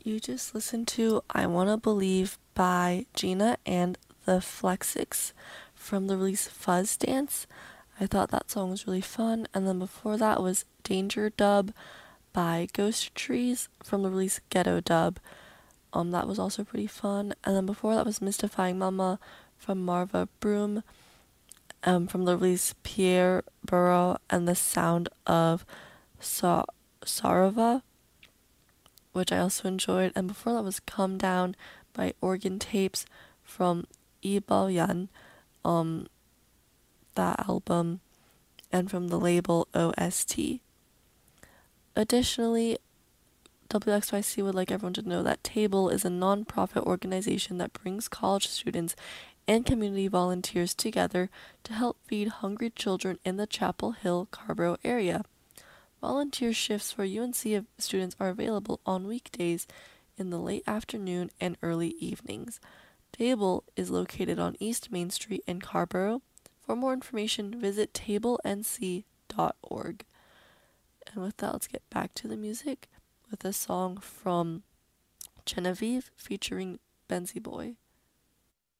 You just listened to I Wanna Believe by Gina and the Flexics from the release Fuzz Dance. I thought that song was really fun. And then before that was Danger Dub by Ghost Trees from the release Ghetto Dub. That was also pretty fun. And then before that was Mystifying Mama from Marva Broom, from the release Pierre Burrow and the Sound of Sarava, which I also enjoyed. And before that was Come Down by Organ Tapes from Yan, um, that album, and from the label OST. Additionally, WXYC would like everyone to know that Table is a non-profit organization that brings college students and community volunteers together to help feed hungry children in the Chapel Hill, Carborough area. Volunteer shifts for UNC students are available on weekdays in the late afternoon and early evenings. Table is located on East Main Street in Carborough. For more information, visit tablenc.org. And with that, let's get back to the music with a song from Genevieve featuring Benzie Boy.